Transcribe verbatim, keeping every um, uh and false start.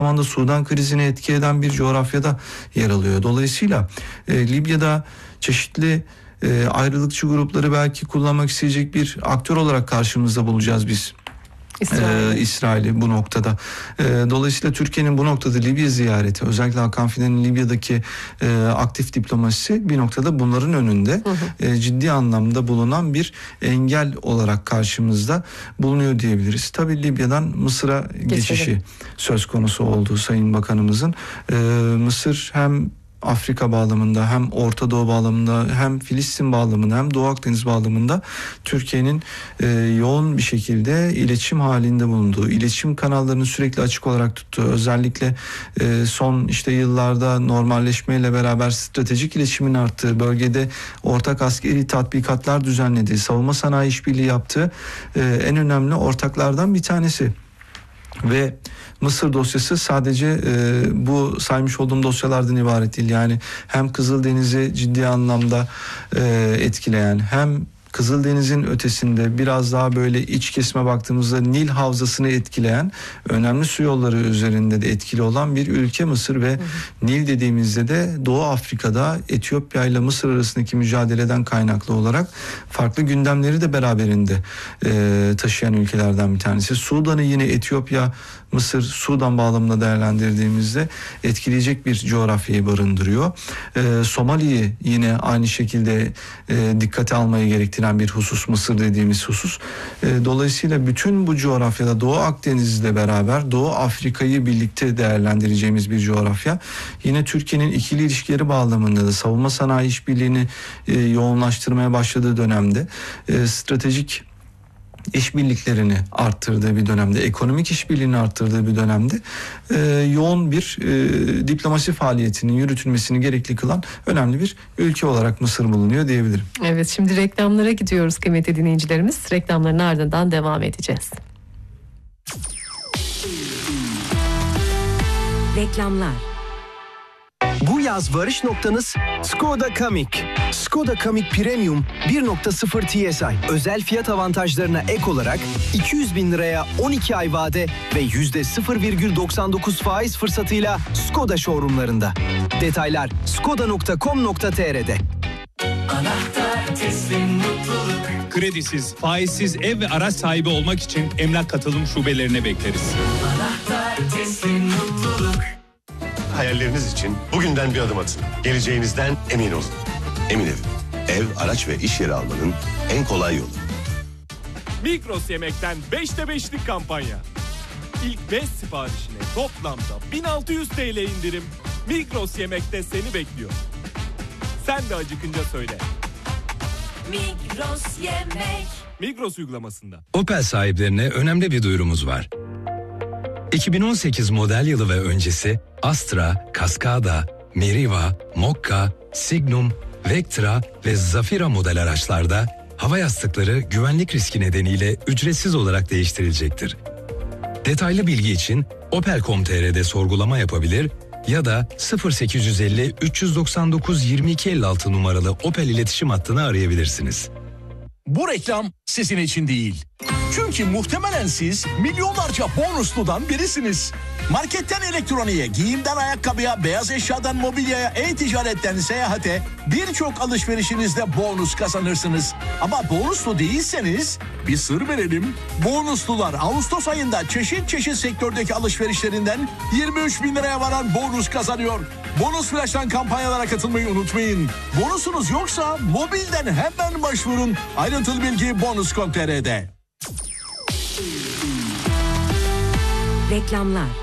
zamanda Sudan krizini etki eden bir coğrafyada yer alıyor. Dolayısıyla e, Libya'da çeşitli e, ayrılıkçı grupları belki kullanmak isteyecek bir aktör olarak karşımızda bulacağız biz. İsrail. Ee, İsrail'i bu noktada. Ee, dolayısıyla Türkiye'nin bu noktada Libya ziyareti, özellikle Hakan Fidan'ın Libya'daki e, aktif diplomasisi bir noktada bunların önünde hı hı. E, ciddi anlamda bulunan bir engel olarak karşımızda bulunuyor diyebiliriz. Tabii Libya'dan Mısır'a geçişi söz konusu olduğu Sayın Bakanımızın. E, Mısır hem Afrika bağlamında, hem Orta Doğu bağlamında, hem Filistin bağlamında, hem Doğu Akdeniz bağlamında Türkiye'nin e, yoğun bir şekilde iletişim halinde bulunduğu, iletişim kanallarını sürekli açık olarak tuttuğu, özellikle e, son işte yıllarda normalleşmeyle beraber stratejik iletişimin arttığı, bölgede ortak askeri tatbikatlar düzenlediği, savunma sanayi işbirliği yaptığı e, en önemli ortaklardan bir tanesi. Ve Mısır dosyası sadece e, bu saymış olduğum dosyalardan ibaret değil. Yani hem Kızıldeniz'i ciddi anlamda e, etkileyen, hem Kızıldeniz'in ötesinde biraz daha böyle iç kesime baktığımızda Nil Havzası'nı etkileyen, önemli su yolları üzerinde de etkili olan bir ülke Mısır ve hı hı. Nil dediğimizde de Doğu Afrika'da Etiyopya ile Mısır arasındaki mücadeleden kaynaklı olarak farklı gündemleri de beraberinde e, taşıyan ülkelerden bir tanesi. Sudan'ı yine Etiyopya, Mısır, Sudan bağlamında değerlendirdiğimizde etkileyecek bir coğrafyayı barındırıyor. E, Somali'yi yine aynı şekilde e, dikkate almayı gerektiren bir husus, Mısır dediğimiz husus. E, dolayısıyla bütün bu coğrafyada Doğu Akdeniz'le beraber Doğu Afrika'yı birlikte değerlendireceğimiz bir coğrafya. Yine Türkiye'nin ikili ilişkileri bağlamında da savunma sanayi işbirliğini e, yoğunlaştırmaya başladığı dönemde e, stratejik işbirliklerini arttırdığı bir dönemde, ekonomik işbirliğini arttırdığı bir dönemde e, yoğun bir e, diplomasi faaliyetinin yürütülmesini gerekli kılan önemli bir ülke olarak Mısır bulunuyor diyebilirim. Evet, şimdi reklamlara gidiyoruz kıymetli dinleyicilerimiz. Reklamların ardından devam edeceğiz. Reklamlar. Bu yaz varış noktanız Skoda Kamiq. Skoda Kamiq Premium bir nokta sıfır T S I özel fiyat avantajlarına ek olarak iki yüz bin liraya on iki ay vade ve yüzde sıfır virgül doksan dokuz faiz fırsatıyla Skoda showroomlarında. Detaylar skoda nokta com nokta t r'de. Anahtar teslim mutluluk. Kredisiz, faizsiz ev ve araç sahibi olmak için Emlak Katılım şubelerine bekleriz. Anahtar teslim mutluluk. Hayalleriniz için bugünden bir adım atın. Geleceğinizden emin olun. Emin Ev. Ev, araç ve iş yeri almanın en kolay yolu. Migros Yemek'ten beşte beşlik kampanya. İlk beş siparişine toplamda bin altı yüz T L indirim. Migros Yemek'te seni bekliyor. Sen de acıkınca söyle. Migros Yemek. Migros uygulamasında. Opel sahiplerine önemli bir duyurumuz var. iki bin on sekiz model yılı ve öncesi Astra, Cascada, Meriva, Mokka, Signum, Vectra ve Zafira model araçlarda hava yastıkları güvenlik riski nedeniyle ücretsiz olarak değiştirilecektir. Detaylı bilgi için opel nokta com nokta t r'de sorgulama yapabilir ya da sıfır sekiz yüz elli üç yüz doksan dokuz yirmi iki elli altı numaralı Opel iletişim hattını arayabilirsiniz. Bu reklam sizin için değil. Çünkü muhtemelen siz milyonlarca bonusludan birisiniz. Marketten elektroniğe, giyimden ayakkabıya, beyaz eşyadan mobilyaya, e-ticaretten seyahate birçok alışverişinizde bonus kazanırsınız. Ama bonuslu değilseniz bir sır verelim. Bonuslular Ağustos ayında çeşit çeşit sektördeki alışverişlerinden yirmi üç bin liraya varan bonus kazanıyor. Bonus Flash'tan kampanyalara katılmayı unutmayın. Bonusunuz yoksa mobilden hemen başvurun. Ayrıntılı bilgi bonus nokta com nokta t r'de. Reklamlar.